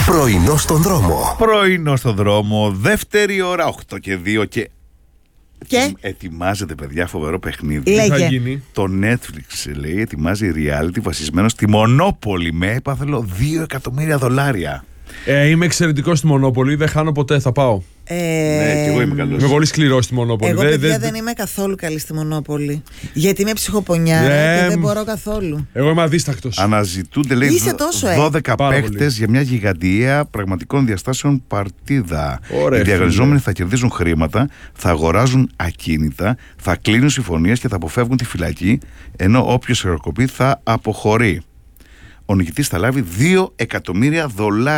Πρωινό στον δρόμο. Πρωινό στον δρόμο, δεύτερη ώρα, 8 και 2 και... Ετοιμάζεται, παιδιά, φοβερό παιχνίδι. Λέγε. Τι θα γίνει? Το Netflix, λέει, ετοιμάζει reality βασισμένο στη Μονόπολη με έπαθλο $2 εκατομμύρια. Είμαι εξαιρετικός στη Μονόπολη, δεν χάνω ποτέ, θα πάω. Ναι, και εγώ είμαι καλός. Είμαι πολύ σκληρός στη Μονόπολη. Εγώ, παιδιά, δεν είμαι καθόλου καλή στη Μονόπολη. Γιατί είμαι ψυχοπονιάρα και δεν μπορώ καθόλου. Εγώ είμαι αδίστακτος. Αναζητούνται, λέει, Είσαι τόσο, 12 παίκτες για μια γιγαντιαία πραγματικών διαστάσεων παρτίδα. Ωραία, οι διαγωνιζόμενοι θα κερδίζουν χρήματα, θα αγοράζουν ακίνητα, θα κλείνουν συμφωνίες και θα αποφεύγουν τη φυλακή, ενώ όποιος χρεοκοπεί θα αποχωρεί. Ο νικητής θα λάβει $2 εκατομμύρια.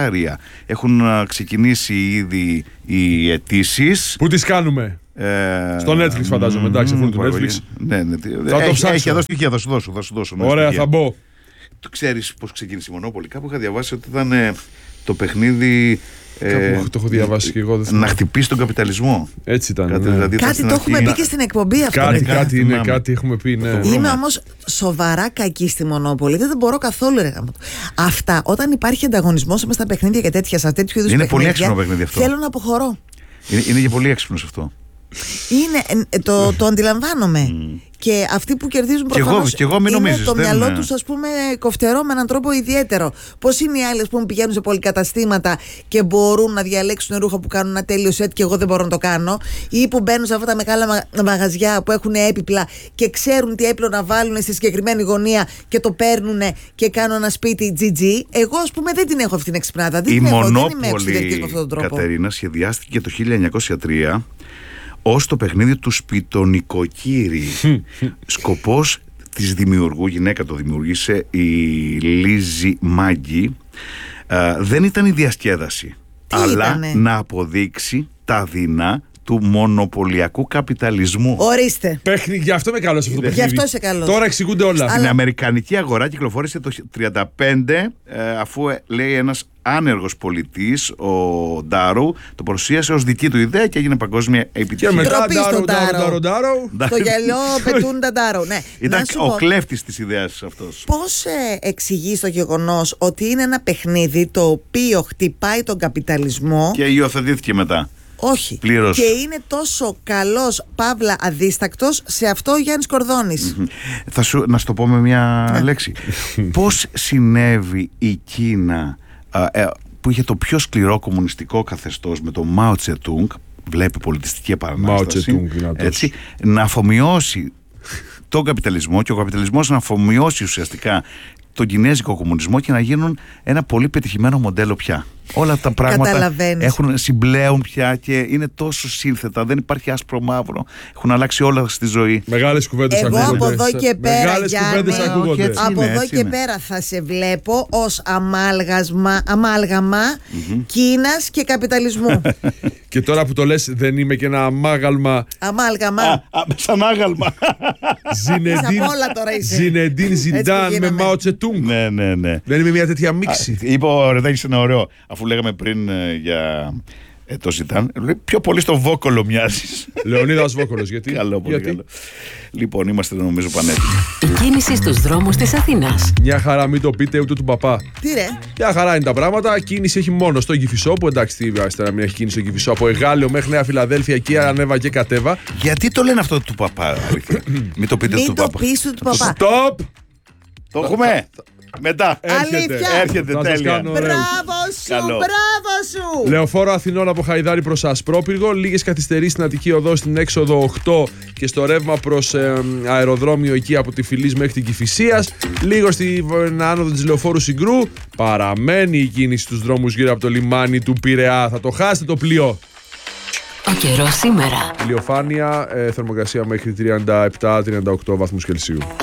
Έχουν ξεκινήσει ήδη οι αιτήσεις. Πού τις κάνουμε? Στο Netflix, φαντάζομαι. Εντάξει, αφού είναι το Netflix. Ναι. Θα το ψάξω. Έχει εδώ στοιχεία, θα σου δώσω. Ωραία, θα μπω. Το ξέρεις πώς ξεκίνησε η Μονόπολη? Κάπου είχα διαβάσει ότι ήταν το παιχνίδι. Κάπου το έχω διαβάσει και εγώ. Να χτυπήσει τον καπιταλισμό. Έτσι ήταν. Κάτι, Ναι. δηλαδή, Κάτι το έχουμε πει και στην εκπομπή αυτό. Κάτι έχουμε πει, ναι. Είμαι όμως σοβαρά κακή στη Μονόπολη. Δεν μπορώ καθόλου, ρε γάμο. Αυτά, όταν υπάρχει ανταγωνισμός μέσα στα παιχνίδια και τέτοια, σε τέτοιου είδους είναι παιχνίδια, πολύ έξυπνο παιχνίδι αυτό. θέλω να αποχωρώ. Είναι και πολύ έξυπνο σε αυτό. Είναι, το αντιλαμβάνομαι. Και αυτοί που κερδίζουν προφανώς κι εγώ μην είναι νομίζεις, το δεν μυαλό είναι. τους, ας πούμε, κοφτερό με έναν τρόπο ιδιαίτερο. Πώς είναι οι άλλες που πηγαίνουν σε πολυκαταστήματα και μπορούν να διαλέξουν ρούχα που κάνουν ένα τέλειο σετ και εγώ δεν μπορώ να το κάνω, ή που μπαίνουν σε αυτά τα μεγάλα μαγαζιά που έχουν έπιπλα και ξέρουν τι έπιπλο να βάλουν στη συγκεκριμένη γωνία και το παίρνουν και κάνουν ένα σπίτι GG. Εγώ, ας πούμε, δεν την έχω αυτή την εξυπνάδα. Η δεν είμαι Μονόπολη, εξωτερική με αυτόν τον τρόπο. Κατερίνα, σχεδιάστηκε το 1903 ως το παιχνίδι του σπιτονικοκύρη. Σκοπός της δημιουργού, γυναίκα το δημιουργήσε, η Λίζη Μάγκη, δεν ήταν η διασκέδαση, αλλά ήτανε? να αποδείξει τα δεινά του μονοπωλιακού καπιταλισμού. Ορίστε. Γι' αυτό είμαι καλός αυτό το παιχνίδι. Γι' αυτό είσαι καλός. Τώρα εξηγούνται όλα. Στην αμερικανική αγορά κυκλοφόρησε το 1935, αφού λέει ένας άνεργος πολιτής, ο Ντάρου, το παρουσίασε ως δική του ιδέα και έγινε παγκόσμια επιτυχία. Και μετά Ντροπή στον Ντάρο. Το γυαλιό πετούν τα Ντάρο. Ναι. Ήταν Να σου ο πω, κλέφτης της ιδέας αυτός. πώς εξηγείς το γεγονός ότι είναι ένα παιχνίδι το οποίο χτυπάει τον καπιταλισμό? Και υιοθετήθηκε μετά. Όχι. Πλήρως. Και είναι τόσο καλός, παύλα αδίστακτος σε αυτό ο Γιάννης Κορδόνης. Να σου το πω με μια λέξη. Πώς συνέβη η Κίνα, που είχε το πιο σκληρό κομμουνιστικό καθεστώς με τον Μάο Τσετούγκ, βλέπει πολιτιστική επανάσταση, έτσι, να αφομοιώσει τον καπιταλισμό και ο καπιταλισμός να αφομοιώσει ουσιαστικά τον κινέζικο κομμουνισμό και να γίνουν ένα πολύ πετυχημένο μοντέλο πια. Όλα τα πράγματα συμπλέουν πια και είναι τόσο σύνθετα. Δεν υπάρχει άσπρο μαύρο. Έχουν αλλάξει όλα στη ζωή. Μεγάλες κουβέντες ακούγονται. Εγώ από εδώ και πέρα, Γιάννη, από εδώ και πέρα θα σε βλέπω ως αμάλγαμα Κίνας και καπιταλισμού. Και τώρα που το λες, δεν είμαι και ένα αμάγαλμα. Αμάλγαμα. Σαν άγαλμα. Ζινεντίν Ζιντάν με Μάο Τσετούγκ. Ναι. Δεν είμαι μια τέτοια μίξη. Είπε ο Ρεδάκης ένα ωραίο, αφού λέγαμε πριν για το Ζιντάν, πιο πολύ στο Βόκολο μοιάζεις. Λεωνίδας Βόκολος, γιατί? Πολύ καλό. Λοιπόν, είμαστε νομίζω πανέτοιμοι. Η κίνηση στους δρόμους της Αθήνας. Μια χαρά, μην το πείτε ούτε του παπά. Τι ρε? Μια χαρά είναι τα πράγματα. Κίνηση έχει μόνο στο Κηφισό, που εντάξει, τι βάζετε να μην έχει κίνηση στο Κηφισό. Από Εγάλεο μέχρι Νέα Φιλαδέλφια, εκεί ανέβα και κατέβα. Γιατί το λένε αυτό του παπά, μην το πείτε του παπά. Μην το πεις του παπά. Stop! Το έχουμε! Μετά. Έρχεται τέλεια. Μπράβο σου! Λεωφόρο Αθηνών από Χαϊδάρη προς Ασπρόπυργο. Λίγες καθυστερήσεις στην Αττική Οδό στην έξοδο 8 και στο ρεύμα προς αεροδρόμιο εκεί από τη Φυλής μέχρι την Κηφισίας. Λίγο στην άνοδο της Λεωφόρου Συγκρού. Παραμένει η κίνηση στους δρόμους γύρω από το λιμάνι του Πειραιά. Θα το χάσετε το πλοίο. Ο καιρός σήμερα. Ηλιοφάνεια, θερμοκρασία μέχρι 37-38 βαθμούς Κελσίου.